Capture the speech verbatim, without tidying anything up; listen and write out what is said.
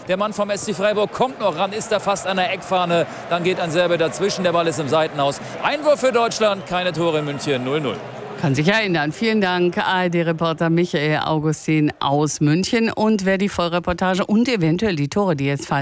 Der Mann vom S C Freiburg kommt noch ran, ist da fast an der Eckfahne. Dann geht ein Serbe dazwischen, der Ball ist im Seitenhaus. Einwurf für Deutschland, keine Tore in München, null null. Kann sich erinnern. Vielen Dank, A R D-Reporter Michael Augustin aus München. Und wer die Vollreportage und eventuell die Tore, die jetzt fallen,